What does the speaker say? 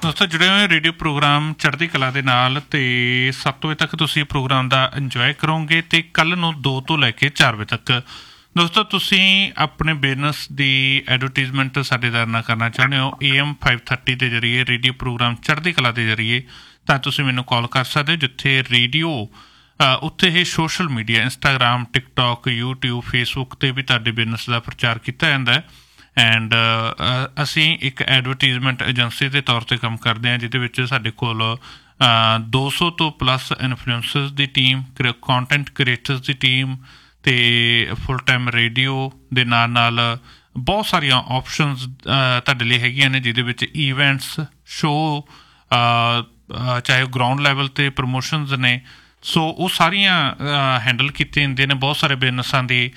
ਦੋਸਤੋ ਜੁੜੇ ਹੋਏ ਰੇਡੀਓ ਪ੍ਰੋਗਰਾਮ ਚੜ੍ਹਦੀ ਕਲਾ ਦੇ ਨਾਲ ਅਤੇ 7 ਵਜੇ ਤੱਕ ਤੁਸੀਂ ਪ੍ਰੋਗਰਾਮ ਦਾ ਇੰਜੋਏ ਕਰੋਗੇ ਅਤੇ ਕੱਲ੍ਹ ਨੂੰ 2 ਤੋਂ ਲੈ ਕੇ 4 ਵਜੇ ਤੱਕ ਦੋਸਤੋ ਤੁਸੀਂ ਆਪਣੇ ਬਿਜ਼ਨਸ ਦੀ ਐਡਵਰਟੀਜ਼ਮੈਂਟ ਸਾਡੇ ਨਾਲ ਕਰਨਾ ਚਾਹੁੰਦੇ ਹੋ AM 530 ਦੇ ਜ਼ਰੀਏ ਰੇਡੀਓ ਪ੍ਰੋਗਰਾਮ ਚੜ੍ਹਦੀ ਕਲਾ ਦੇ ਜ਼ਰੀਏ ਤਾਂ ਤੁਸੀਂ ਮੈਨੂੰ ਕਾਲ ਕਰ ਸਕਦੇ ਹੋ ਜਿੱਥੇ ਰੇਡੀਓ ਉੱਥੇ ਇਹ social media Instagram TikTok YouTube Facebook 'ਤੇ ਵੀ ਤੁਹਾਡੇ ਬਿਜ਼ਨਸ ਦਾ ਪ੍ਰਚਾਰ ਕੀਤਾ ਜਾਂਦਾ ਹੈ ਐਂਡ ਅਸੀਂ ਇੱਕ ਐਡਵਰਟੀਜ਼ਮੈਂਟ ਏਜੰਸੀ ਦੇ ਤੌਰ 'ਤੇ ਕੰਮ ਕਰਦੇ ਹਾਂ ਜਿਹਦੇ ਵਿੱਚ ਸਾਡੇ ਕੋਲ 200 ਤੋਂ ਪਲੱਸ ਇਨਫਲੂਐਂਸਰਸ ਦੀ ਟੀਮ ਕੰਟੈਂਟ ਕ੍ਰੀਏਟਰਸ ਦੀ ਟੀਮ ਅਤੇ ਫੁੱਲ ਟਾਈਮ ਰੇਡੀਓ ਦੇ ਨਾਲ ਨਾਲ ਬਹੁਤ ਸਾਰੀਆਂ ਆਪਸ਼ਨਸ ਤੁਹਾਡੇ ਲਈ ਹੈਗੀਆਂ ਨੇ ਜਿਹਦੇ ਵਿੱਚ ਈਵੈਂਟਸ ਸ਼ੋਅ ਚਾਹੇ ਗਰਾਊਂਡ ਲੈਵਲ 'ਤੇ ਪ੍ਰਮੋਸ਼ਨਸ ਨੇ ਸੋ ਉਹ ਸਾਰੀਆਂ ਹੈਂਡਲ ਕੀਤੇ ਜਾਂਦੇ ਨੇ ਬਹੁਤ ਸਾਰੇ ਬਿਜ਼ਨਸਾਂ ਦੀ